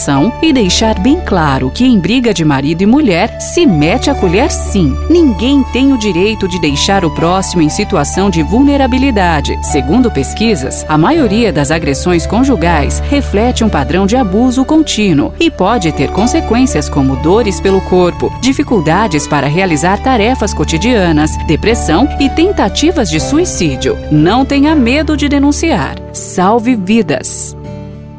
situação e deixar bem claro que em briga de marido e mulher se mete a colher sim. Ninguém tem o direito de deixar o próximo em situação de vulnerabilidade. Segundo pesquisas, a maioria das agressões conjugais reflete um padrão de abuso contínuo e pode ter consequências como dores pelo corpo, dificuldades para realizar tarefas cotidianas, depressão e tentativas de suicídio. Não tenha medo de denunciar. Salve vidas!